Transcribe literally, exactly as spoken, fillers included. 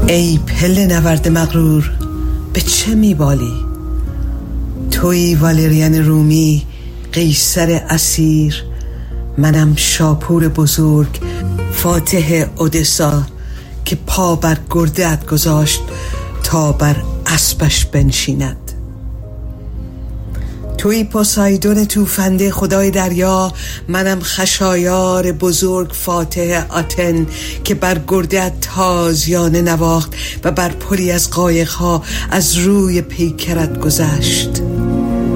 ای پله نورد مغرور به چه میبالی؟ توی والریان رومی قیصر اسیر، منم شاپور بزرگ فاتح اودسا که پا بر گرده‌ات گذاشت تا بر اسبش بنشیند. توی پوسایدون توفنده خدای دریا، منم خشایار بزرگ فاتح آتن که بر گرده‌ات تازیانه نواخت و بر پلی از قایق‌ها از روی پیکرت گذشت.